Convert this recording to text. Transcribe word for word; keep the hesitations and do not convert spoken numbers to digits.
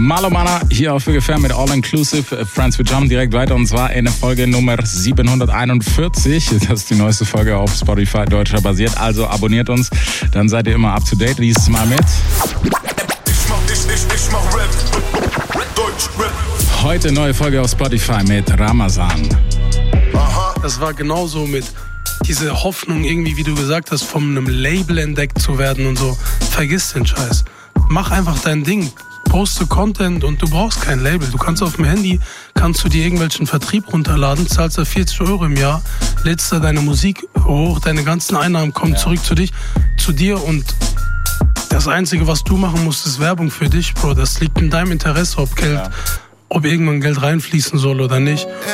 Malo Mana hier auf Ungefähr mit All Inclusive Friends. Wir jumpen direkt weiter und zwar in der Folge Nummer siebenhunderteinundvierzig. Das ist die neueste Folge auf Spotify, deutscher basiert. Also abonniert uns, dann seid ihr immer up to date. Liest mal mit. Ich mach, ich, ich, ich mach Rap. Deutsch Rap. Heute neue Folge auf Spotify mit Ramazan. Aha. Das war genauso mit dieser Hoffnung irgendwie, wie du gesagt hast, von einem Label entdeckt zu werden und so. Vergiss den Scheiß. Mach einfach dein Ding. Poste Content und du brauchst kein Label. Du kannst auf dem Handy, kannst du dir irgendwelchen Vertrieb runterladen, zahlst da vierzig Euro im Jahr, lädst da deine Musik hoch, deine ganzen Einnahmen kommen ja. zurück zu dich, zu dir und das Einzige, was du machen musst, ist Werbung für dich, Bro. Das liegt in deinem Interesse, ob Geld, ja. ob irgendwann Geld reinfließen soll oder nicht.